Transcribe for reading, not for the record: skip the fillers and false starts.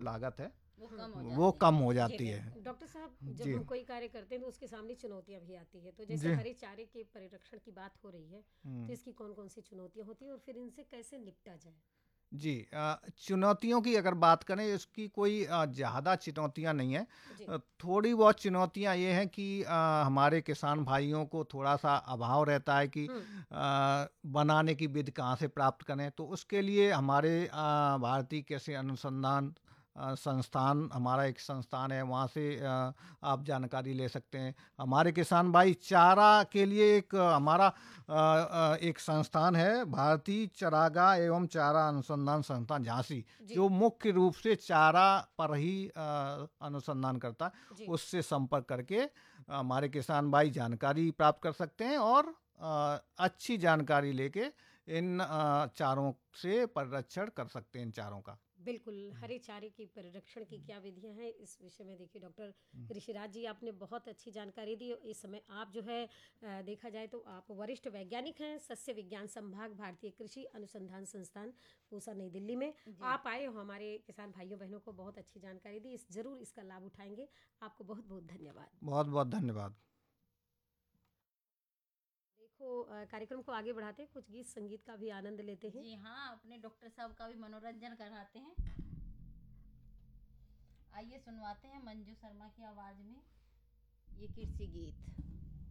लागत है वो कम हो वो जाती कम हो जाती है। है। डॉक्टर साहब, जब जी हम कोई कार्य करते हैं तो उसके सामने चुनौतियां भी आती है, तो जैसे जी हरे चारे के परिरक्षण की बात हो रही है, तो हम्म, इसकी कौन कौन सी चुनौतियां होती है और फिर इनसे कैसे निपटा जाए? जी चुनौतियों की अगर बात करें, इसकी कोई ज़्यादा चुनौतियां नहीं है। जी। थोड़ी बहुत चुनौतियां ये हैं कि हमारे किसान भाइयों को थोड़ा सा अभाव रहता है कि हम्म। बनाने की विधि कहाँ से प्राप्त करें, तो उसके लिए हमारे भारतीय कृषि अनुसंधान संस्थान, हमारा एक संस्थान है, वहाँ से आप जानकारी ले सकते हैं। हमारे किसान भाई चारा के लिए एक हमारा एक संस्थान है, भारतीय चारागाह एवं चारा अनुसंधान संस्थान झांसी, जी। जो मुख्य रूप से चारा पर ही अनुसंधान करता है। जी। उससे संपर्क करके हमारे किसान भाई जानकारी प्राप्त कर सकते हैं और अच्छी जानकारी लेके इन चारों से परिरक्षण कर सकते हैं, इन चारों का। बिल्कुल, हरे चारे की परिरक्षण की क्या विधियां हैं, इस विषय में देखिए डॉक्टर ऋषिराज जी, आपने बहुत अच्छी जानकारी दी। इस समय आप जो है देखा जाए तो आप वरिष्ठ वैज्ञानिक हैं, सस्य विज्ञान संभाग, भारतीय कृषि अनुसंधान संस्थान, पूसा, नई दिल्ली में। जी। आप आए हो, हमारे किसान भाइयों बहनों को बहुत अच्छी जानकारी दी। जरूर इसका लाभ उठाएंगे। आपको बहुत बहुत धन्यवाद। बहुत बहुत धन्यवाद। देखो, कार्यक्रम को आगे बढ़ाते हैं, कुछ गीत संगीत का भी आनंद लेते हैं। जी हाँ, अपने डॉक्टर साहब का भी मनोरंजन कराते हैं। आइए सुनवाते हैं मंजू शर्मा की आवाज में ये कृषि गीत।